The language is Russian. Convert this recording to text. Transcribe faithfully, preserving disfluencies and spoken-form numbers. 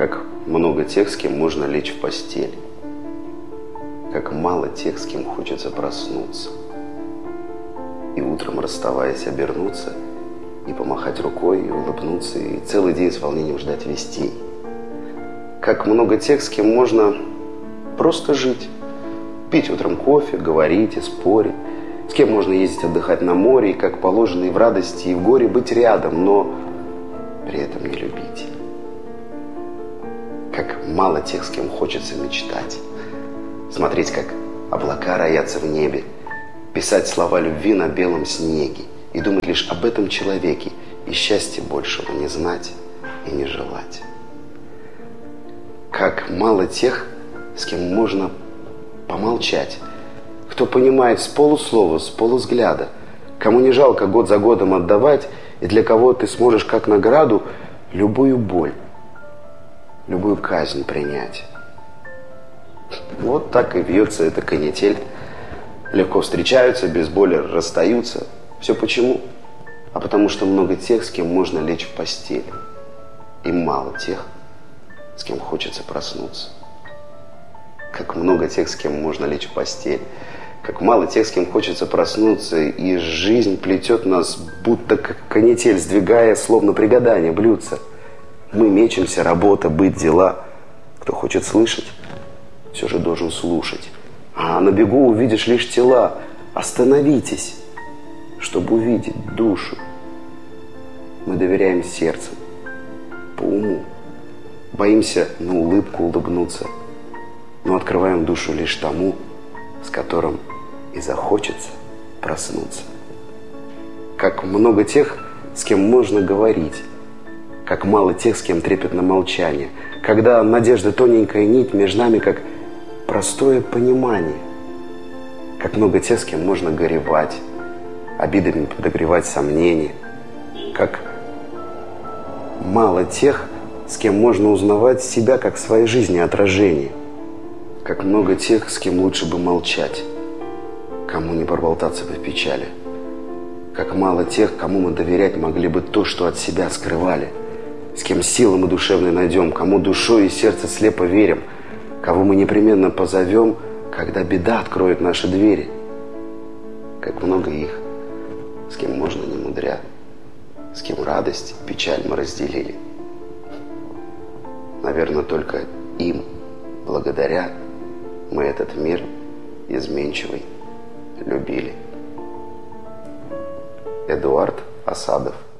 Как много тех, с кем можно лечь в постель. Как мало тех, с кем хочется проснуться. И утром, расставаясь, обернуться и помахать рукой, и улыбнуться, и целый день с волнением ждать вестей. Как много тех, с кем можно просто жить. Пить утром кофе, говорить и спорить. С кем можно ездить отдыхать на море, и как положено и в радости, и в горе быть рядом, но при этом не любить. Как мало тех, с кем хочется мечтать. Смотреть, как облака роятся в небе, писать слова любви на белом снеге и думать лишь об этом человеке, и счастья большего не знать и не желать. Как мало тех, с кем можно помолчать, кто понимает с полуслова, с полувзгляда, кому не жалко год за годом отдавать, и для кого ты сможешь как награду любую боль, любую казнь принять. Вот так и вьется эта канитель. Легко встречаются, без боли расстаются. Все почему? А потому что много тех, с кем можно лечь в постель. И мало тех, с кем хочется проснуться. Как много тех, с кем можно лечь в постель. Как мало тех, с кем хочется проснуться. И жизнь плетет нас, будто как канитель, сдвигая, словно при гадании, блюдца. Мы мечемся, работа, быт, дела. Кто хочет слышать, все же должен слушать. А на бегу увидишь лишь тела. Остановитесь, чтобы увидеть душу. Мы доверяем сердцу, по уму. Боимся на улыбку улыбнуться. Но открываем душу лишь тому, с которым и захочется проснуться. Как много тех, с кем можно говорить. Как мало тех, с кем трепетно молчание. Когда надежда тоненькая нить между нами, как простое понимание. Как много тех, с кем можно горевать, обидами подогревать сомнения. Как мало тех, с кем можно узнавать себя как в своей жизни отражение. Как много тех, с кем лучше бы молчать, кому не проболтаться бы в печали. Как мало тех, кому мы доверять могли бы то, что от себя скрывали. С кем силы мы душевные найдем, кому душой и сердцем слепо верим, кого мы непременно позовем, когда беда откроет наши двери. Как много их, с кем можно не мудря, с кем радость и печаль мы разделили. Наверное, только им, благодаря, мы этот мир изменчивый любили. Эдуард Асадов.